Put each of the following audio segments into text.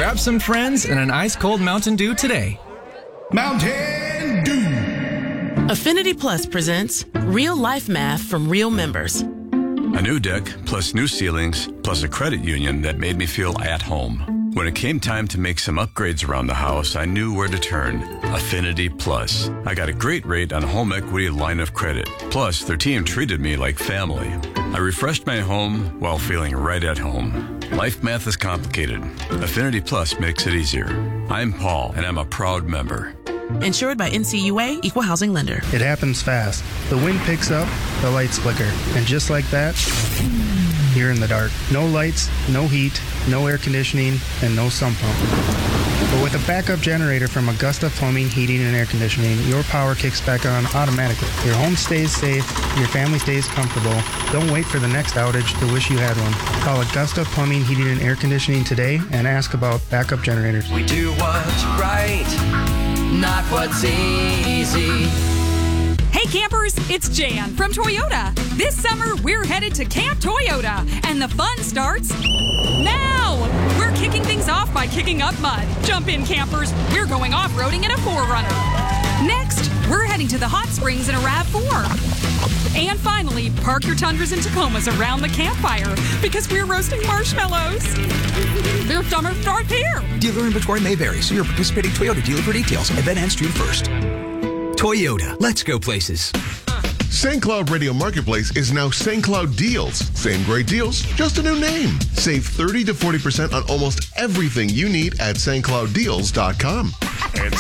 Grab some friends and an ice-cold Mountain Dew today. Mountain Dew. Affinity Plus presents real life math from real members. A new deck, plus new ceilings, plus a credit union that made me feel at home. When it came time to make some upgrades around the house, I knew where to turn. Affinity Plus. I got a great rate on a home equity line of credit. Plus, their team treated me like family. I refreshed my home while feeling right at home. Life math is complicated. Affinity Plus makes it easier. I'm Paul, and I'm a proud member. Insured by NCUA, Equal Housing Lender. It happens fast. The wind picks up, the lights flicker, and just like that, you're in the dark. No lights, no heat, no air conditioning, and no sump pump. But with a backup generator from Augusta Plumbing, Heating, and Air Conditioning, your power kicks back on automatically. Your home stays safe, your family stays comfortable. Don't wait for the next outage to wish you had one. Call Augusta Plumbing, Heating, and Air Conditioning today and ask about backup generators. We do what's right, not what's easy. Hey campers, it's Jan from Toyota. This summer, we're headed to Camp Toyota, and the fun starts now. We're kicking things off by kicking up mud. Jump in, campers. We're going off-roading in a 4Runner. Next, we're heading to the hot springs in a RAV4. And finally, park your Tundras and Tacomas around the campfire because we're roasting marshmallows. Their summer starts here. Dealer inventory may vary. See your participating Toyota dealer for details. Event ends June 1st. Toyota, let's go places. St. Cloud Radio Marketplace is now St. Cloud Deals. Same great deals, just a new name. Save 30 to 40% on almost everything you need at stclouddeals.com. At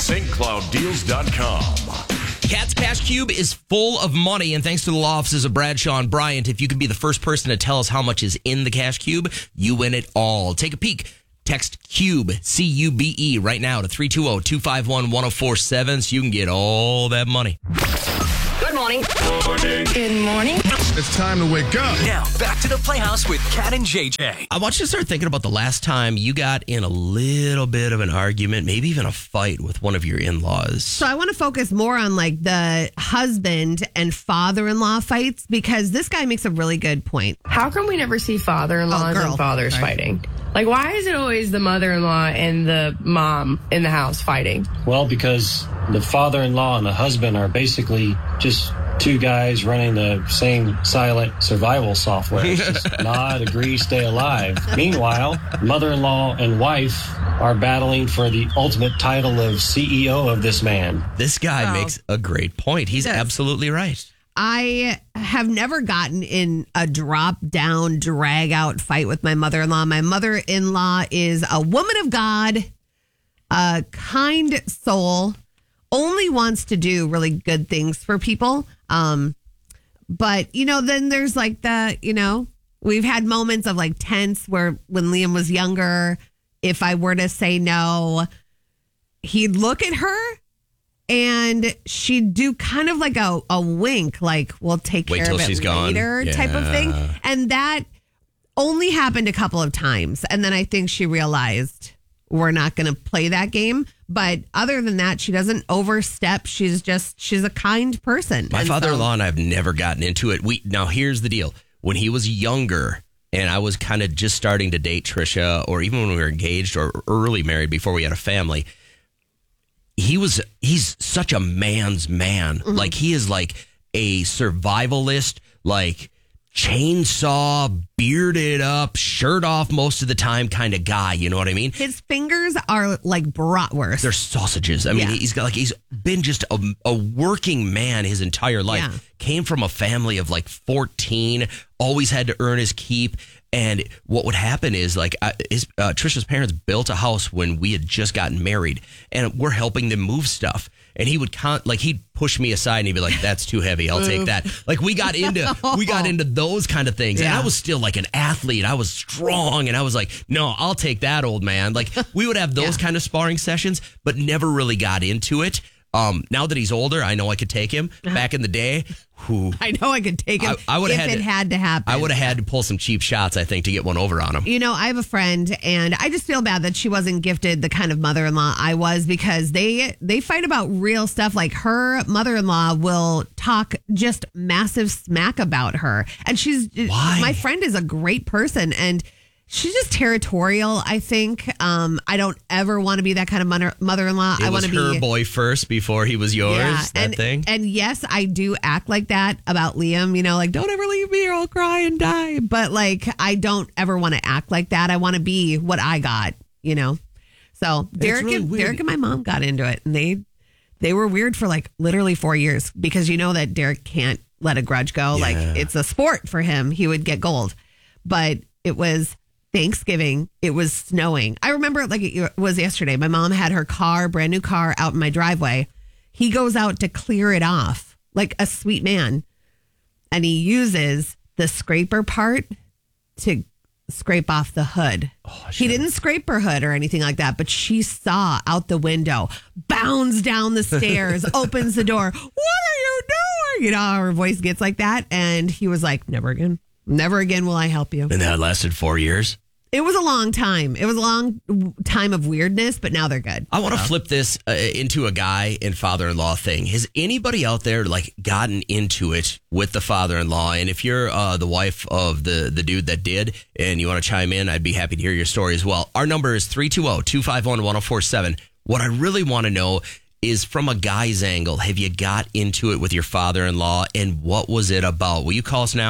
stclouddeals.com. Cat's Cash Cube is full of money, and thanks to the law offices of Bradshaw and Bryant, if you can be the first person to tell us how much is in the Cash Cube, you win it all. Take a peek. Text CUBE, C-U-B-E, right now to 320-251-1047 so you can get all that money. Good morning. Good morning. It's time to wake up. Now, back to the Playhouse with Kat and JJ. I want you to start thinking about the last time you got in a little bit of an argument, maybe even a fight with one of your in-laws. So I want to focus more on like the husband and father-in-law fights because this guy makes a really good point. How come we never see father-in-laws and fathers fighting? Like, why is it always the mother-in-law and the mom in the house fighting? Well, because the father-in-law and the husband are basically just two guys running the same silent survival software. It's just nod, agree, stay alive. Meanwhile, mother-in-law and wife are battling for the ultimate title of CEO of this man. This guy makes a great point. He's absolutely right. I have never gotten in a drop down, drag out fight with my mother-in-law. My mother-in-law is a woman of God, a kind soul, only wants to do really good things for people. But, then there's like we've had moments of like tense where when Liam was younger, if I were to say no, he'd look at her and she'd do kind of like a wink, like we'll take care of it later type of thing. And that only happened a couple of times. And then I think she realized we're not going to play that game. But other than that, she doesn't overstep. She's a kind person. My father-in-law and I have never gotten into it. Now, here's the deal. When he was younger and I was kind of just starting to date Trisha, or even when we were engaged or early married before we had a family, he's such a man's man. Mm-hmm. Like, he is like a survivalist, like chainsaw, bearded up, shirt off most of the time kind of guy. You know what I mean? His fingers are like bratwurst. They're sausages. I mean, he's been just a working man his entire life. Yeah. Came from a family of like 14, always had to earn his keep. And what would happen is Trisha's parents built a house when we had just gotten married, and we're helping them move stuff. And he would he'd push me aside and he'd be like, "That's too heavy. I'll take that." Like we got into those kind of things. Yeah. And I was still like an athlete. I was strong, and I was like, "No, I'll take that, old man." Like we would have those kind of sparring sessions, but never really got into it. Now that he's older, I know I could take him. Back in the day, I know I could take him if it had to happen. I would have had to pull some cheap shots, I think, to get one over on him. I have a friend, and I just feel bad that she wasn't gifted the kind of mother-in-law I was, because they fight about real stuff. Like, her mother-in-law will talk just massive smack about her. And Why? My friend is a great person, and She's just territorial, I think. I don't ever want to be that kind of mother-in-law. I want to be her boy first before he was yours, thing. And yes, I do act like that about Liam, like, don't ever leave me or I'll cry and die. But like, I don't ever want to act like that. I want to be what I got, So Derek and my mom got into it, and they were weird for like literally 4 years because that Derek can't let a grudge go. Yeah. Like, it's a sport for him. He would get gold. But it was Thanksgiving. It was snowing. I remember it like it was yesterday. My mom had her brand new car out in my driveway. He goes out to clear it off like a sweet man. And he uses the scraper part to scrape off the hood. He didn't scrape her hood or anything like that, but she saw out the window, bounds down the stairs, opens the door. What are you doing? Her voice gets like that. And he was like, never again. Never again will I help you. And that lasted 4 years? It was a long time. It was a long time of weirdness, but now they're good. I want to flip this into a guy and father-in-law thing. Has anybody out there like gotten into it with the father-in-law? And if you're the wife of the dude that did and you want to chime in, I'd be happy to hear your story as well. Our number is 320-251-1047. What I really want to know is from a guy's angle, have you got into it with your father-in-law and what was it about? Will you call us now?